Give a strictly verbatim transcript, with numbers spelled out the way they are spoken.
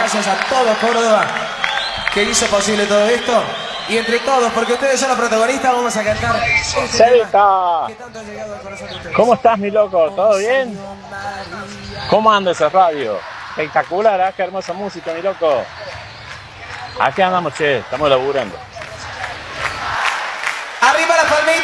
Gracias a todo Córdoba que hizo posible todo esto. Y entre todos, porque ustedes son los protagonistas, vamos a cantar este Cevita, que tanto ha llegado al corazón de ustedes. ¿cómo estás, mi loco? ¿Todo bien? ¿Cómo anda esa radio? Espectacular, ¿eh? Qué hermosa música, mi loco. Aquí andamos, che, estamos laburando. Arriba las palmitas.